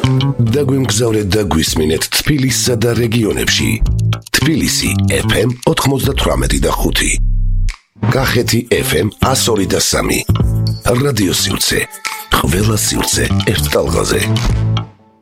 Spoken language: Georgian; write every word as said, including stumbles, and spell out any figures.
დაგვიმგზავრეთ და გვისმინეთ თბილისსა და რეგიონებში. თბილისი ეფ ემ ოთხმოცდათვრამეტი და ხუთი. კახეთი ეფ ემ εκατს ორი და სამი. რადიო სივრცე. ყველა სივრცე ერთ ტალღაზე.